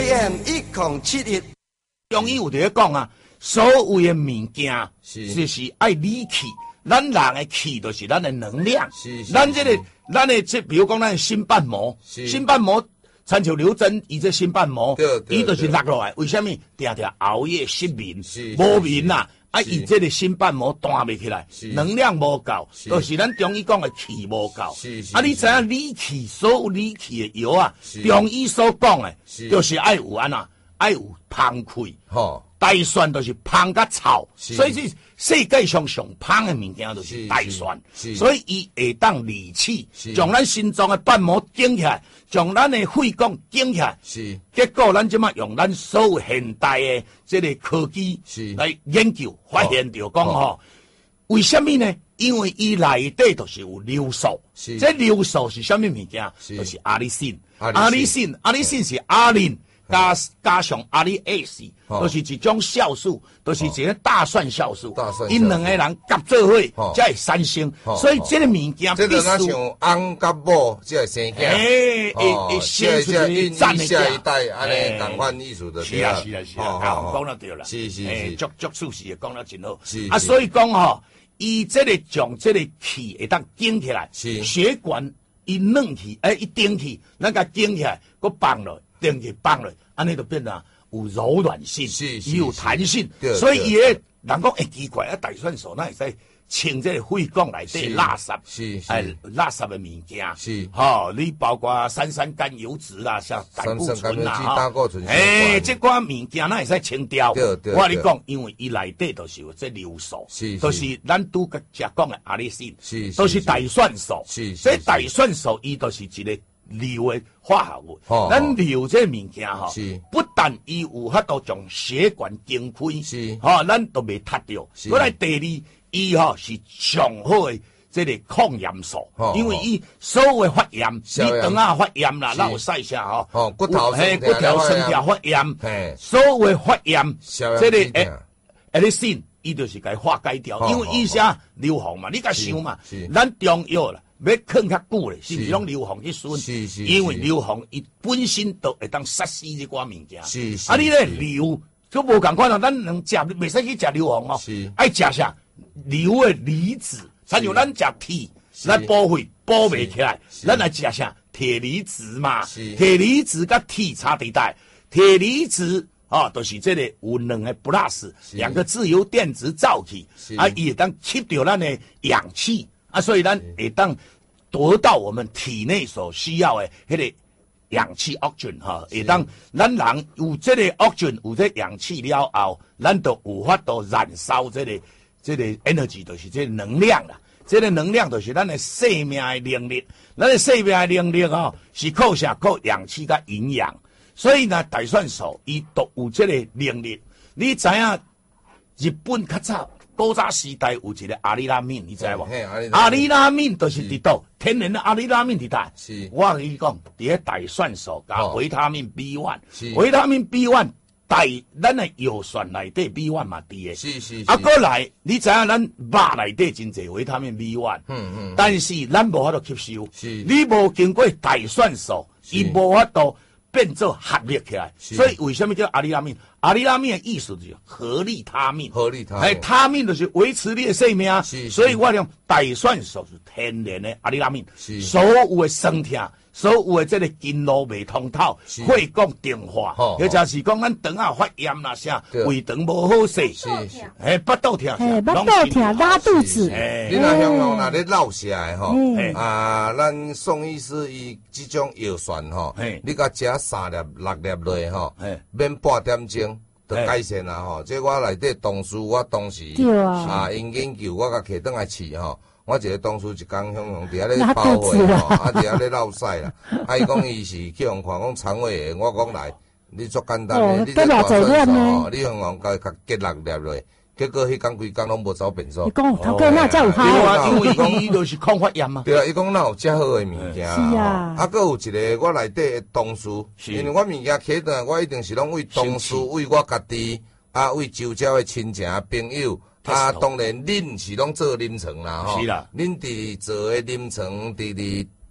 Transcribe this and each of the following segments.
AM1071，中医有在讲啊，所有的物件就是爱理气，咱人的气就是咱的能量。咱这比如讲咱的心瓣膜，心瓣膜参照刘真伊这心瓣膜，伊就是落落来。为什么？定定熬夜失眠，无眠呐。伊这个心瓣膜弹袂起来，能量无够，就是咱中医讲的气无够。你知影理气，所有理气的药啊，中医所讲的，就是爱有安那，爱有芳气。大蒜就是芳甲臭，所以是世界上上芳的物件就是大蒜，所以伊会当理气，将咱心脏的瓣膜顶起来，将咱的肺管顶起来。结果咱即马用咱所有现代的这个科技来研究，发现着讲为什么呢？因为伊内底就是有硫素，这硫素是什么物件？就是阿里辛，阿里辛是阿林。加上阿里 S， 就是一种酵素，就是一个大蒜酵素。因两个人合作伙才会产生，所以这个物件必须。 这像翁甲某才会生囝， 会生出一赞的下一代，安尼共款意思的。 是啊，讲得对了。 是， 足事实讲得真好。所以讲伊这个将这个气会当顶起来，血管伊软起，伊顶起，咱甲顶起来，佮放落。顶起放落，安尼就变得有柔软性，伊有弹性，所以伊个人讲会奇怪，大蒜素那会使清这个肺管内底垃圾，垃圾的物件，你包括三甘油脂啦，像胆固醇啦，这寡物件那会使清掉。我跟你讲，因为伊内底都是有这硫素，都是咱拄个食讲的阿里辛，都是大蒜素，所以大蒜素伊都是一个。硫的化合物，咱硫这物件不但伊有法度将血管经开，咱都未脱掉。过来第二，伊是上好的这个抗炎素，因为伊所有的发炎，你肠啊发炎啦，那有晒下骨头线条发炎，所有的发炎，这个阿里辛伊就是该化解掉，因为伊啥硫磺嘛，你甲想嘛，咱中药啦。要放较久咧，是毋是拢硫磺去损？因为硫磺伊本身都会当杀死这寡物件。你咧硫，都无共款啊！咱能食，袂使去食硫磺爱食啥？硫的离子，参像咱食铁，咱补血补袂起来，咱来食啥？铁离子嘛，铁离子甲铁差伫代，铁离子就是这个有两个 plus， 两个自由电子造起，伊会当吸掉咱的氧气。所以咱会当得到我们体内所需要的迄个氧气 oxygen 会当咱人有这个 oxygen 有这氧气了后，咱就有法度燃烧这个 energy， 就是这个能量啦。这个能量就是咱的生命的能力，咱的生命的能力是靠啥？靠氧气甲营养。所以呢，大蒜素伊都有这个能力。你知影日本较早？古早时代有一个阿里拉面，你知无？阿里拉面就是伫倒天然的阿里拉面伫倒。我跟你讲，伫个大蒜素加维他命 B1， 维他命 B1 咱的药膳内底 B1 嘛伫个。过来，你知影咱肉内底真侪维他命 B1，但是咱无法度吸收。你无经过大蒜素，伊无法度变做合力起来。所以为什么叫阿里拉面？阿里拉面的意思就是合利他命，他命就是维持你的生命，所以我用大蒜素是天然的阿里拉面，所有的酸痛，所有的这个经络未通透，血管硬化，或者是讲咱肠啊发炎啦啥，胃肠无好势，腹肚痛， 拉肚子， 你若像若咧落下的咱宋医师伊这种药膳你甲食3粒6粒落免半点钟。就改善啦这我内底同事，我当时因研究，我甲摕转来试我一个同事一工向伫遐咧包会伫遐咧落屎啦。伊讲伊是去互看讲肠胃炎，我讲来，你足简单诶，你这大蒜素你向甲结6粒落，结果迄工规工拢无走便所。 你讲头哥那才有效， 因为伊就是抗发炎嘛。 对啊，伊讲哪有遮好诶物件啊？搁有一个我内底诶同事，因为我物件起倒，我一定是拢为同事、为我家己为周遭诶亲情朋友当然恁是拢做临床啦是啦， 恁伫做诶临床伫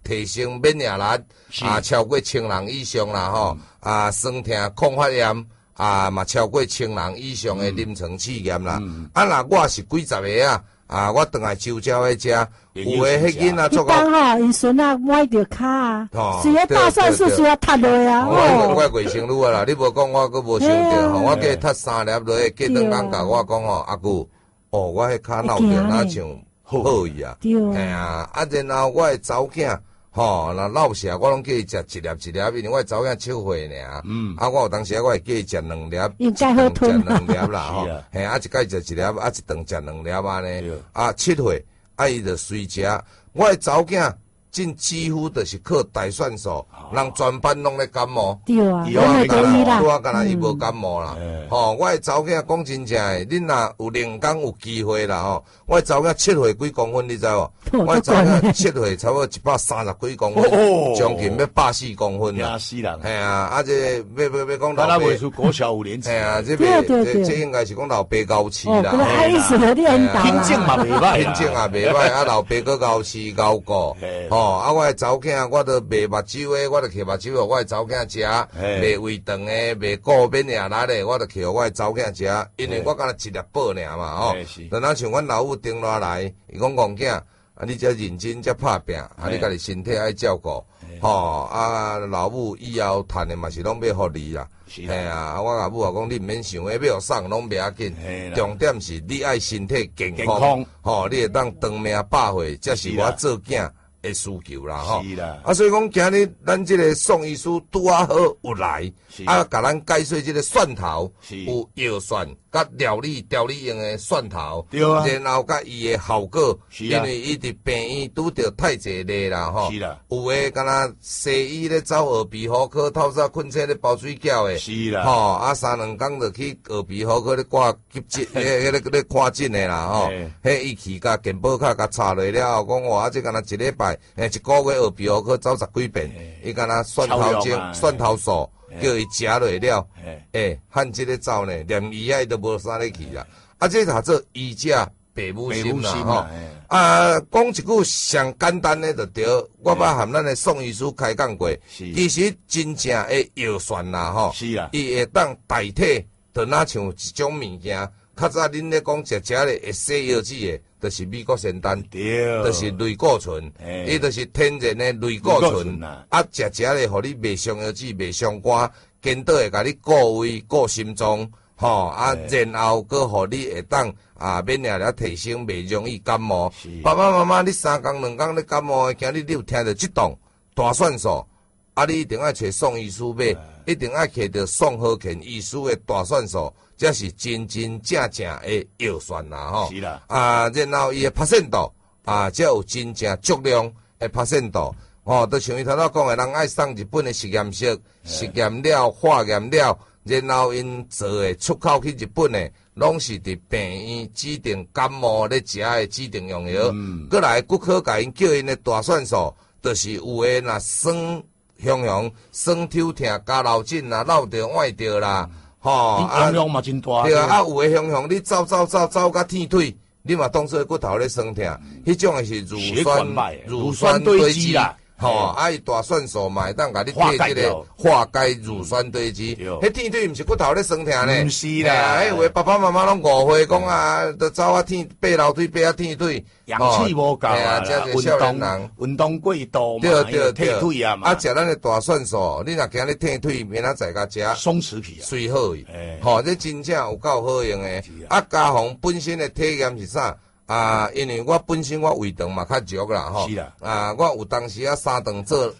提升免疫力超过1000人以上啦吼，酸痛抗发炎嘛超过1000人以上的临床试验啦。若我是几十个我倒来周招诶食，有诶迄囡仔做到。 一般因孙歪着骹是迄大蒜素需要踢落我卫生女啦，你无讲我佫无想着我计踢3粒落，过2工甲我讲阿舅，我迄骹闹着哪像好伊然后我诶查某囝。那老舍我拢叫伊食一粒一粒，因为我查某囝7岁尔。我有当时我会叫伊食2粒， 应该好吞。 食2粒啦，一摆食1粒，一顿食2粒安尼。7岁，伊就随食。我诶查某囝几乎就是靠大蒜素，人全班拢咧感冒。 对啊，我干那伊无感冒啦。我诶查某囝讲真正诶，恁若有另工有机会啦我诶查某囝7岁几公分，你知无？我诶查某囝7岁差不多130几公分，将近要140公分啦。 死人！ 这要讲老爸，未出国小5年级。 这应该是讲老爸高市啦。 意思有点大啦。 品种嘛袂歹， 品种也袂歹，老爸佫高市高顾。我诶查某囝，我都卖目睭诶，我都摕目睭互我诶查某囝食；卖胃肠诶，卖顾免疫力诶，我都摕互我诶查某囝食。因为我敢若一粒宝尔嘛，就若像阮老母顶落来，伊讲戆囝，你遮认真遮拍拼，你家己身体爱照顾。老母以后趁诶嘛是拢要互你啦。我阿母也讲，你毋免想要互送，拢袂要紧。重点是你爱身体健康，你会当长命百岁，这是我做囝诶需求啦是啦。 所以讲今日咱这个宋医师拄好有来，甲咱解说这个蒜头有药膳甲料理用诶蒜头，然后甲伊诶效果，因为伊伫病院拄着太济例啦有诶敢若西医咧走耳鼻喉科，透早困醒咧包水饺诶， 是啦 3-2工就去耳鼻喉科咧挂急诊，咧看诊诶啦迄仪器甲健保卡甲插落了后，讲哇，这敢若1礼拜1个月耳鼻喉科走10几遍，伊敢若蒜头素。叫伊食落了，汉这个走呢，连伊都无啥咧去啦。这叫做医者爸母心啦讲一句上简单的就对，我捌含咱的宋医师开讲过，其实真正的药膳啦伊会当代替，就若像一种物件。较早恁咧讲食咧会洗腰子的，就是美国仙丹，就是类固醇，伊就是天然的类固醇。食咧，互你袂伤腰子，袂伤肝，见到会甲你顾胃、顾心脏，然后佫互你会当免疫力提升，袂容易感冒。爸爸妈妈，你3工2工咧感冒，今日你有听到这档大蒜素，你一定要找宋医师买，一定要摕到宋和健医师的大蒜素。这是真正的药膳啦是啦。 然后伊的拍线度这有真正足量的拍线度就像伊头仔讲的，人爱送日本的实验室、实验了、化验了，然后因做的出口去日本的，拢是伫病院指定感冒咧食的指定用药。过来骨科甲因叫因的大蒜素，就是有的若酸胸、酸抽痛、加老疹啦、闹着歪着啦。 影响嘛真大。 对有诶雄你走到天腿，你嘛当做骨头咧酸痛，迄种诶是乳酸堆积啦。伊大蒜素嘛会当甲你替这个化解乳酸堆积。迄天腿毋是骨头咧酸痛呢？ 毋是啦， 有诶爸爸妈妈拢误会讲都走爬楼梯爬天腿， 氧气无够啊，运动过度嘛， 对， 踢腿啊嘛。 食咱诶大蒜素，你若今日踢腿，明仔载甲食松弛皮水好伊。这真正有够好用诶。家宏本身诶体验是啥？因为我本身我胃肠嘛较弱啦是啦。 我有当时3顿做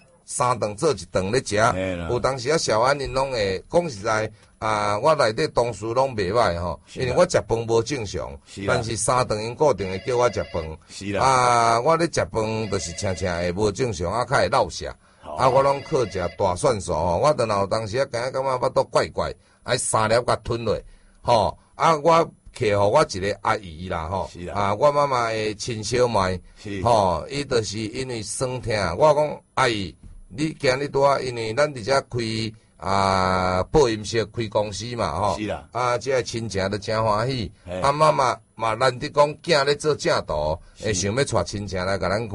1顿咧食，有当时小安因拢会讲实在我内底同事拢袂歹因为我食饭无正常，但是3顿因固定会叫我食饭。 是啦。 我咧食饭就是常会无正常，较会落舌。我拢靠食大蒜素我就有当时感觉腹肚怪怪，3粒甲吞落我。摕互我一个阿姨啦我妈妈的亲小妹伊就是因为酸痛，我讲阿姨，你今日拄因为咱伫遮开播音室开公司嘛是啦。 这个亲情都真欢喜，妈妈嘛难得讲囝咧做正道，会想要带亲情来甲咱看，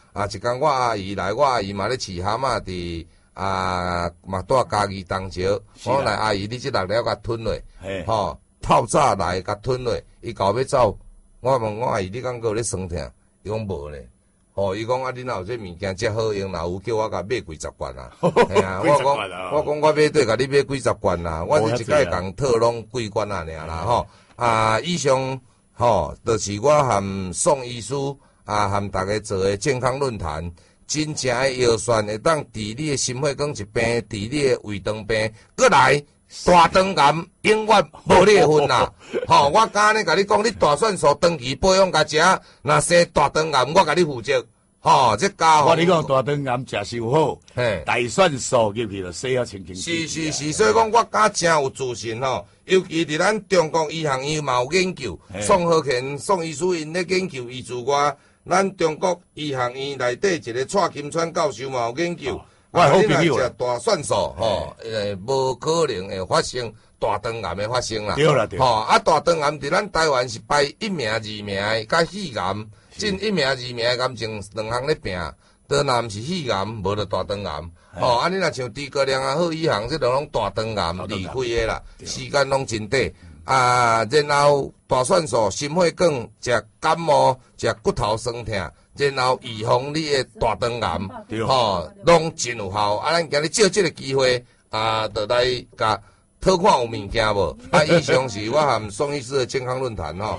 一天我阿姨来，我阿姨嘛咧饲蛤蟆伫嘛带家己当桥，我来阿姨，你即6了甲吞落，吼，透早来甲吞落，伊到要走，我问我阿姨，你敢搁有咧酸痛？伊讲无咧。哦，伊讲你若有这物件遮好用，若有叫我甲买几十罐啊！嘿啊，我讲我买对，甲你买几十罐啊！我是一概共套拢几罐啊尔啦吼。以上就是我和宋医师和大家做的健康论坛，真正的药膳会当治你的心血管疾病，治你的胃肠病，过来大肠癌永远无你的份啦！我敢呢甲你讲，你大蒜素长期保养甲食，若生大肠癌，我甲你负责。这家伙， 我你讲大肠癌食伤好，大蒜素入去就洗啊清清。 是，所以讲我敢真有自信吼，尤其伫咱中国医学院嘛有研究，宋和乾宋医师因咧研究医之外，咱中国医学院内底一个蔡金川教授嘛有研究。 我好朋友食大蒜素无可能会发生大肠癌的发生啦。 对啦。 大肠癌伫咱台湾是排1名、2名的，甲肺癌，进1名、2名的癌症2项咧拼，都若毋是肺癌，无就大肠癌。你若像诸葛亮好医行，这都拢大肠癌离开的啦，时间拢真短。然后大蒜素、心血管、食感冒、食骨头酸痛。然后预防你的大肠癌，拢真有效。咱今日借这个机会，就来甲讨看有物件无？以上是我和宋医师的健康论坛吼。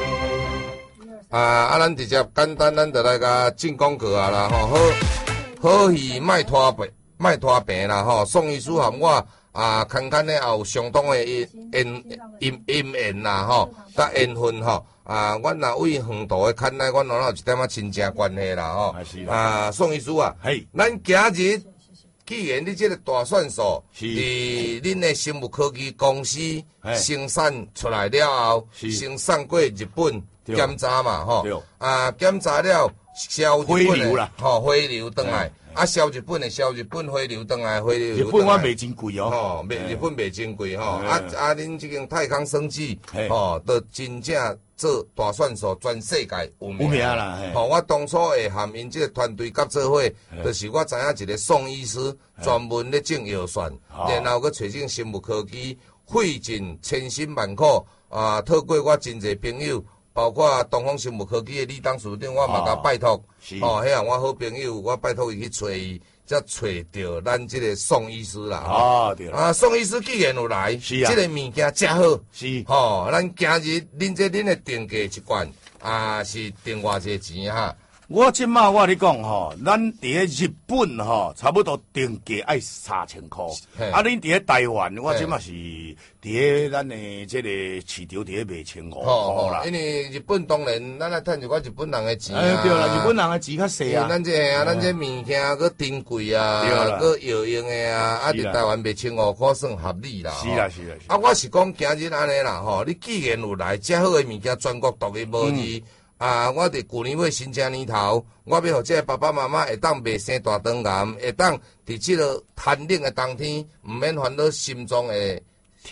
咱直接简单，咱就来甲进广告啦吼。好戏莫拖病啦吼。宋医师和我看看咧也有相当的缘啦吼，甲缘分吼。阮若为远途的看来，阮若有一点亲情关系啦吼。宋医师咱今日既然你这个大蒜素伫恁的生物科技公司生产出来了后，先送过日本检查嘛吼。检查了销日本的回流转来。销日本的销日本，回流转来回流。 日本我卖真贵哦， 日本卖真贵吼。恁这间泰康生技都真正做大蒜素全世界有名啦。 我当初会含因这个团队甲做伙，就是我知影一个宋医师专门咧种药膳，然后去找种生物科技，费尽千辛万苦透过我真侪朋友。包括东方生物科技的李董事长，我嘛甲拜托，迄样我好朋友，我拜托伊去找伊，才找到咱这个宋医师啦。 对宋医师既然有来，这个物件真好，咱今日恁的定价一罐是定偌济钱哈？ 我即马我跟你讲吼，咱伫日本吼，差不多定价爱3000块。恁伫台湾，我即马是伫咱的这个市场伫卖1500块啦。 因为日本当然，咱来趁一寡日本人的钱对啦，日本人的钱较细咱这物件搁珍贵搁有用的伫台湾卖1500块算合理啦。 是啦。 我是讲今日安尼啦吼，你既然有来，遮好的物件全国独一无二。我伫旧年尾新正年头，我要互这个爸爸妈妈会当袂生大肠癌，会当伫这个寒冷的冬天，毋免烦恼心中的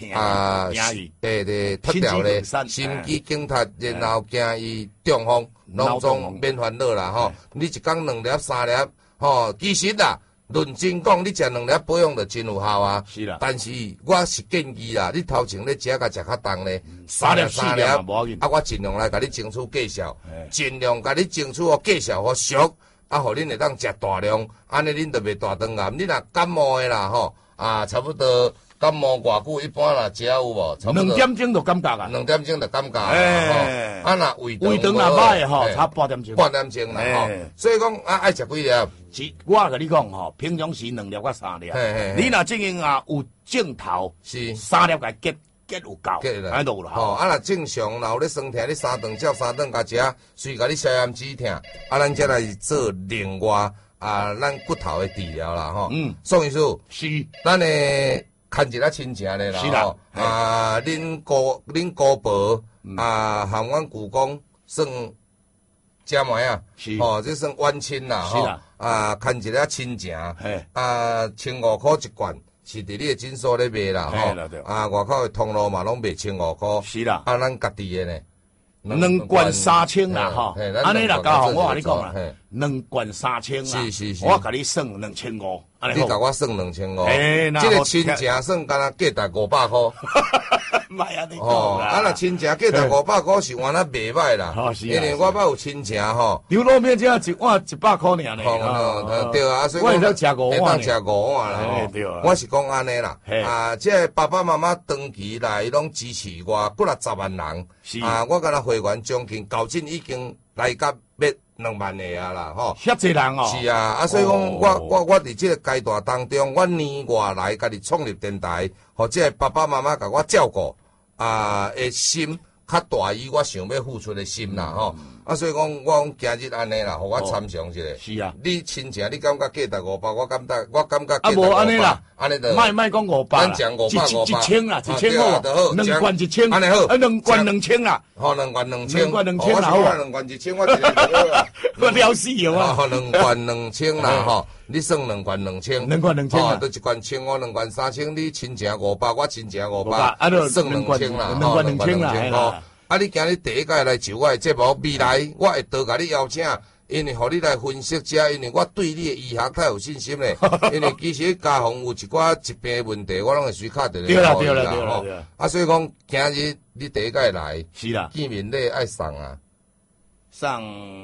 脱掉咧，心肌梗塞，然后惊伊中风，拢总免烦恼啦吼。你一天2粒3粒，其实啦。论真讲，你食2粒保养就真有效啊。 是啦， 但是我是建议啦，你头前咧食甲食较重咧，3粒4粒，我尽量来甲你争取计数，尽量甲你争取计数互俗，互恁会当食大量，安尼恁就袂大肠癌。你若感冒的啦差不多感冒偌久，一般啦食有无 ？2点钟就感觉啊 ，2点钟就感觉若胃肠若歹差半点钟啦所以讲爱食几粒？ 我甲你讲平常时2粒到3粒，你若正经有镜头是3粒甲结有够，安度啦若正常若有咧酸痛，你3顿照3顿甲食，随甲你消炎止痛，咱才来做另外咱骨头的治疗啦宋医师是， 咱的看一下亲情咧啦， 是啦， 恁姑婆和阮舅公算姐妹是这算冤亲啦， 是啦， 看一下亲情，1500块一罐，是伫你的诊所咧卖啦，外口的通路嘛拢卖1500块， 是啦， 咱家己的呢 ，2罐3000啦，安尼啦，家伙我甲你讲啦， 2罐3000啊， 是， 我甲你算2500， 你甲我算2500，这个亲情算敢若价值500块。 莫安尼讲啦， 若亲情价值500块是原来袂歹啦，因为我捌有亲情吼， 牛肉面只一碗100块尔呢， 对啊，所以我会当食5碗， 食5碗啦， 对啊， 我是讲安尼啦，这爸爸妈妈长期来拢支持我，几60万人，我敢若会员将近到今已经来到要2万个啊啦，吼， 遐济人哦， 是啊，所以讲我伫这个阶段当中，我年外来家己创立电台，或者爸爸妈妈甲我照顾，的心较大于我想要付出的心啦，吼，所以讲我讲今日安尼啦，互我参详一下。 是啊， 你亲情，你感觉价值500，我感觉无安尼啦， 安尼就卖讲500， 咱讲 1000啦，1000好，2罐1000， 安尼好 ，2罐2000啦， 好，2罐2000，2罐 2000啦， 好，2罐1000，我一个就好。 我了死有啊 ，2罐2000啦，吼，你算2罐2000，2 罐2000啊， 都1罐1500，2罐3000，你亲情500，我亲情500，算2000啦，2罐2000啦，你今日第一届来就我的节目，未来我会多甲你邀请，因为互你来分析者，因为我对你的医学太有信心咧，因为其实家访有一寡疾病的问题，我拢会随卡电话互你啦，吼，所以讲今日你第一届来， 是啦， 见面礼爱送啊， 送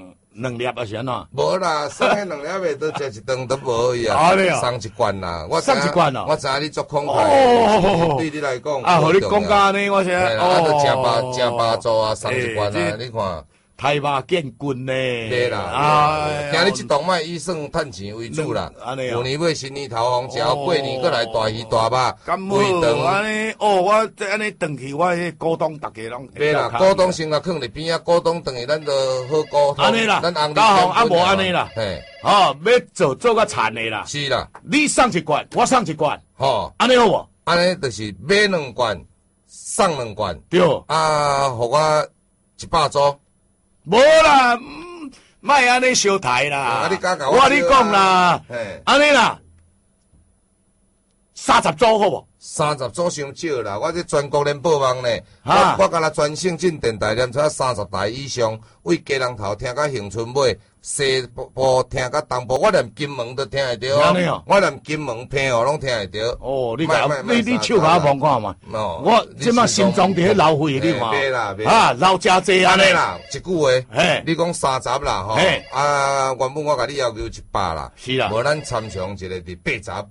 2粒啊是安怎？ 无啦，送迄2粒的都食一顿都无去啊，送1罐啦， 送1罐哦， 我知影你足慷慨，对你来讲， 互你讲甲安尼，我先， 食巴粥啊，送1罐啊，你看。 太麻见棍呢， 对啦，今日这档卖以算趁钱为主啦。旧年买新年头红食，过年过来大鱼大肉，味长。 安尼我这安尼转去，我迄股东大家拢。 对啦，股东先来囥伫边啊，股东转去咱就好股。 安尼啦，家红无安尼啦。嘿，要做较惨的啦。 是啦， 你送1罐，我送1罐。 吼， 安尼好无？ 安尼就是买2罐，送2罐。 对。 互我100组。 无啦，莫安尼烧台啦！我跟你讲啦，安尼啦，30组好无 ？30组伤少啦，我这全国联播网呢，我敢若全省进电台连出30台以上，为家人头听到恒春尾，西部听到东部，我连金门都听会到，我连金门片哦拢听会到。 哦，你手甲我摸看嘛？我即马心脏伫迄流血，你看，流真济安尼啦，一句话，你讲30啦吼，原本我甲你要求100啦， 是啦， 无咱参详一个伫80。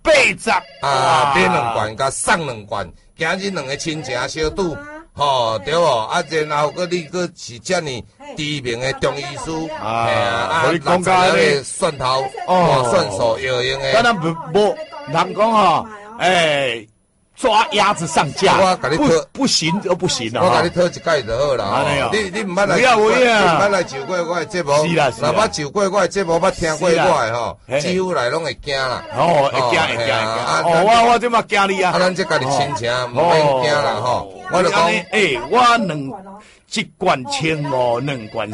80 买2罐甲送2罐，今日2个亲情小拄，吼对无？然后你是遮尔知名的中医师，你讲甲迄蒜头、蒜素药用的， 敢若无人讲吼，抓鸭子上架，不行就不行了。 我甲你讨一届就好啦。你唔捌来，唔捌来就过我的节目。 是啦， 若捌就过我的节目，捌听过我的吼，几乎来拢会惊啦。 会惊。我即马惊你啊！ 咱这家己亲情，唔免惊啦吼。我就讲， 我1罐1500，2罐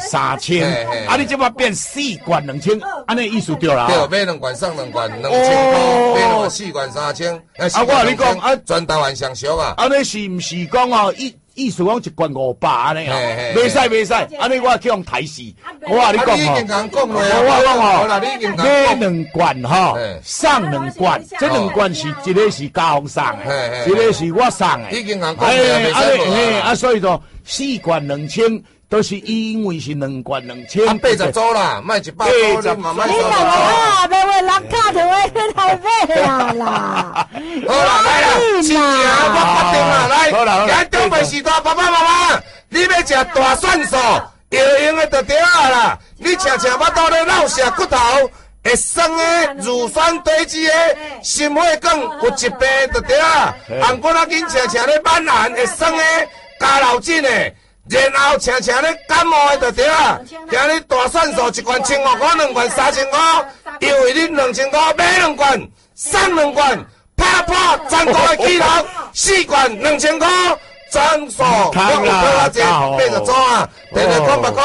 3000，你即马变4罐2000，安尼意思对啦。 对，买2罐送2罐，2000块，买2罐4罐3000。 我跟你讲， 全台湾上俗啊。 安尼是毋是讲哦？意思讲1罐500安尼啊？袂使，安尼我去用台视。我跟你讲我买2罐吼，送2罐，这2罐是一个是家风送的，一个是我送的。 已经讲了， 所以说4罐2000，都是因为是2罐2000。 80组啦，卖100组，你慢慢收。 你哪个要为人卡就为来买啦？ 好啦，来啦，亲情我决定啦，来，今中北时代爸爸妈妈，你要食大蒜素，药用的就对啦。你吃巴肚咧老涩骨头，会酸的乳酸堆积的，心血管有疾病就对啦。红骨仔紧吃咧满寒会酸的，加老疹的。然后请咧感冒的就对啦，今日大蒜素1罐1500块，2罐3000块，优惠你2000块，买2罐送2罐，拍破全国的纪录，4罐2000块，全数我有多少80组啊？电话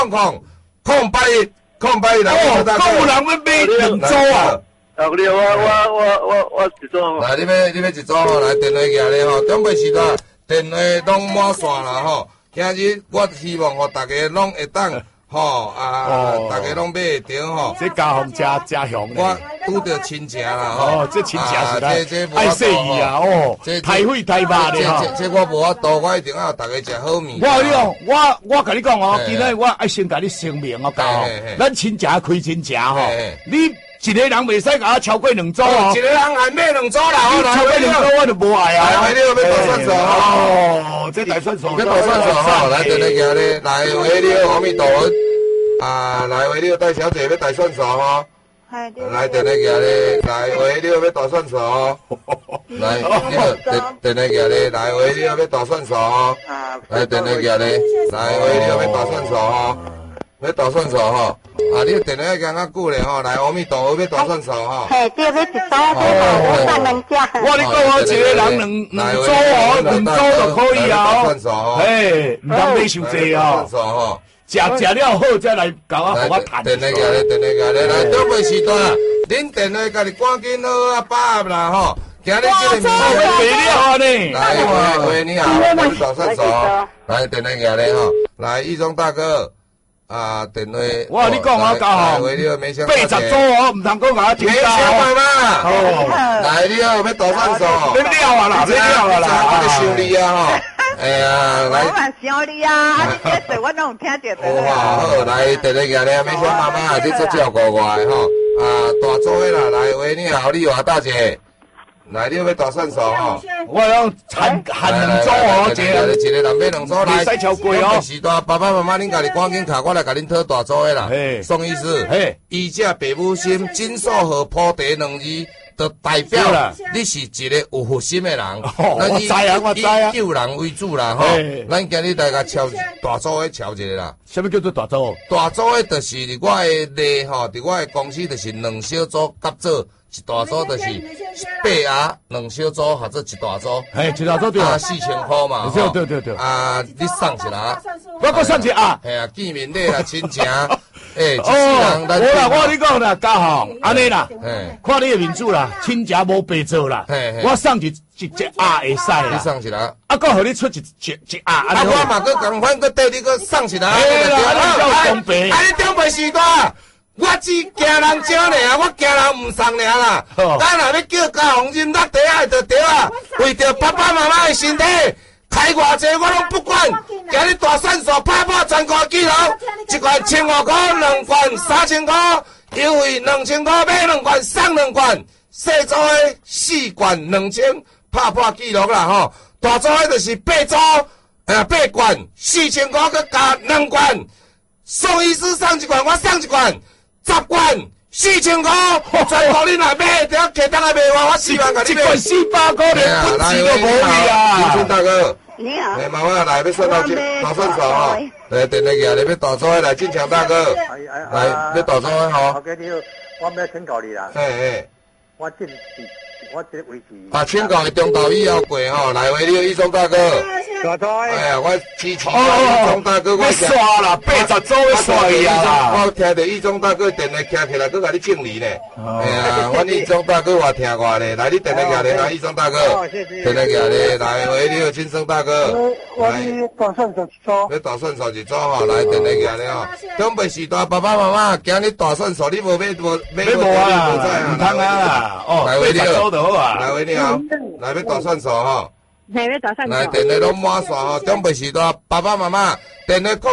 0800来， 够人要买2组啊！ 我1组。 来，你要1组吼，来电话举咧吼，中北时代电话拢满线啦吼。今日我希望互大家拢会当吼大家拢买会着吼。 这家红家乡， 我拄着亲情啦吼。 这亲情是来这爱说伊啊哦，太会太麻的吼。 这我无法度，我一定要大家食好面。 我甲你讲哦，今日我爱先甲你声明哦，家红，咱亲情开亲情吼，你。一个人袂使甲我超过2组哦， 一个人还买2组啦， 超过2组我就无爱啊。 来，你要大算数哦，这大算数， 这大算数吼，来，等你行咧，来为了阿弥陀佛来为了戴小姐要大算数吼，来等你行咧，来为了要大算数吼，来，你好，等你行咧，来为了要大算数吼，来等你行咧，来为了要大算数吼。要大算数吼，你电话讲较久咧吼，来阿弥陀佛要大算数吼。 嘿，对，要一组我上两家。 我你讲我一个人两组哦，2组就可以啊。 算数吼， 嘿，唔通买伤济哦。 算数吼， 食了好再来甲我互我谈。 电话行咧，电话行咧，来准备时段，恁电话家己赶紧好啊，把握啦吼。今日这个没了啊你。 来，喂，你好，我是大算数吼，来电话行咧吼，来义忠大哥。电话， 我你讲我教吼，80组哦，唔通讲我听到嘛。哦，来你好，要大算数， 要了啊啦，要了啊啦， 我咧想你啊吼。哎呀，来， 我嘛想你啊，你这说我拢有听着的。 哇，好，来，电话行咧，美香妈妈你做照顾我的吼。大组的啦，来，喂，你好，丽华大姐。来，你要大算数吼， 我要含2组哦，一个人买2组来， 袂使超过哦。 时段爸爸妈妈，恁家己赶紧卡，我来甲恁讨大组的啦。宋医师，医者爸母心，金素号铺地2字，就代表你是一个有福心的人。 我知啊，我知啊。 以救人为主啦吼，咱今日大家敲大组的敲一个啦。 什么叫做大组？ 大组的就是我的内吼，伫我的公司就是2小组合作。一大组就是8鸭2小组合做一大组， 一大组对啊 ，4000块嘛， 对， 你送一啦， 我搁送一啊， 见面礼啦，亲情，一世人咱我你讲啦，家行安尼啦，看你的面子啦，亲情无白做啦，我送一鸭会使啦， 你送一啦， 搁互你出一鸭， 我嘛搁共款搁缀你搁送一啦， 你准备时段。我只惊人少尔，我惊人唔送尔啦。咱若要叫家红饮落地啊，就对啊。为着爸爸妈妈的身体，开偌济我拢不管。今日大算数拍破全国纪录，一罐1500块，2罐3000块，优惠2000块买2罐送2罐，小组的4罐2000，拍破纪录啦吼。大组的就是8组，8罐4000块，佮加2罐。宋医师送1罐，我送1罐。10罐4000块，全国你若买，等下客当来卖我4万甲你买。 1罐400块，连本钱都无去啊！ 金春大哥， 你好， 妈妈来要算大算数吼，来电话机你要大组的来，进强大哥，来要大组的吼。 OK，你好，我要请教你啦。我这位置。 请教的中道以后过吼，来为你义忠大哥。 大组我支持义忠大哥， 我刷啦，80组的刷伊啊！ 我听着义忠大哥电话徛起来，佮甲你敬礼呢。阮义忠大哥话听我咧，来你电话徛咧，来义忠大哥，电话徛咧，来为你金生大哥。 我大算数一组。 要大算数一组吼，来电话徛咧吼。准备时段，爸爸妈妈，今日大算数，你无买啊？唔通啊！ 来为你好， 来为你好，来要大算数吼。来电话拢满线吼，准备时段，爸爸妈妈，电话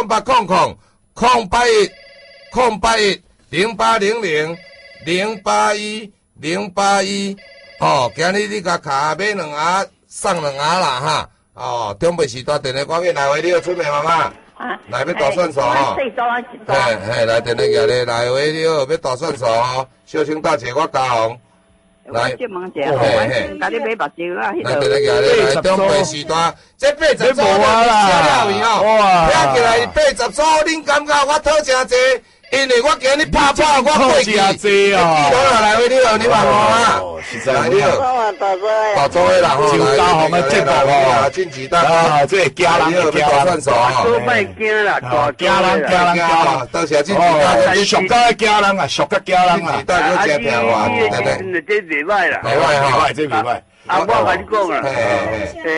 08000800081081081081哦，今日你甲卡买2鸭送2鸭啦哈，哦，准备时段电话赶紧来为你好，春梅妈妈，来要大算数吼，来电话举咧，来为你好，要大算数吼，小青大姐我加红。来， 这忙者，我甲你买目睭啊， 来，来，来，准备时段，这80组了哦，听起来80组，恁感觉我讨真济？因为我今日拍破我过去，记录下来，你好，你好啊，来你好，大组的啦，吼，来，大红的节目哦，进几单啊，这家人要大算数啊， 都卖惊啦，大家人，到时进几单， 俗家家人啊，俗家家人啊， 进几单要真平话，对不对？ 这袂歹啦， 袂歹哈， 这袂歹。 我甲你讲啦，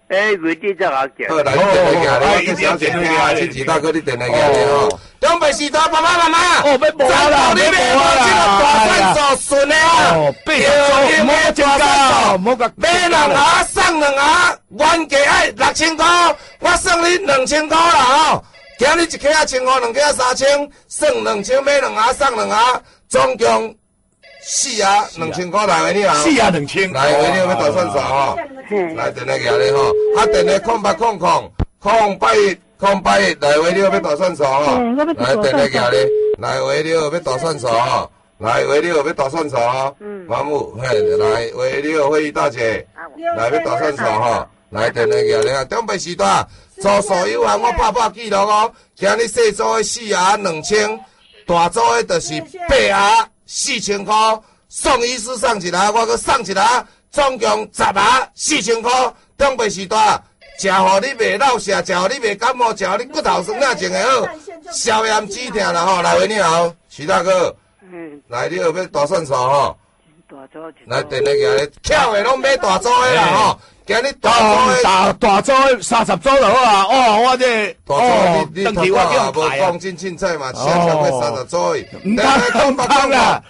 未记这好叫。 好，来你电话行咧，我叫小姐听啊，亲戚大哥你电话行咧吼。东北时代爸爸妈妈， 哦，要无啦， 你别忘这个大蒜手顺的啊！ 莫加高，莫加。 买2盒送2盒，原价爱6000块，我送你2000块啦吼。今日1克1500，2克3000，算2000，买2盒送2盒，总共4盒2000块来回你好。 4盒2000， 来回你要大蒜手吼。来电话行咧吼，啊电话08000881来回你要大蒜手吼。来电话行咧，来回你要大蒜手吼。来，维六要大蒜手哈，马木，嘿，来维六会议大姐，来要大蒜手哈，来电话叫你啊，东北时代，做所有行我拍记录哦，今日小组的4盒2000，大组的就是8盒4000块，宋医师送一盒，我搁送一盒，总共10盒4000块，东北时代，食互你袂老舌，食互你袂感冒，食互你骨头酸痛净会好，消炎止痛啦吼，来维你好，徐大哥。来，你有要大蒜手吼？来，电话行咧，巧的拢买大组的啦吼。今日大组的30组就好啊。哦，我这大组你头壳也无放进凊彩嘛，超过30组的。 唔通啦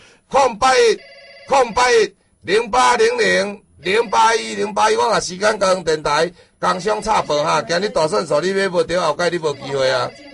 ，08000800081081，我若时间讲电台工商插播哈。今日大蒜手你买无着，后盖你无机会啊。